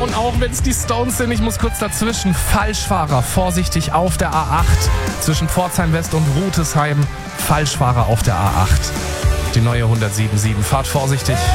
Und auch wenn es die Stones sind, ich muss kurz dazwischen. Falschfahrer, vorsichtig auf der A8 zwischen Pforzheim West und Rutesheim. Falschfahrer auf der A8. Die neue 107.7. Fahrt vorsichtig.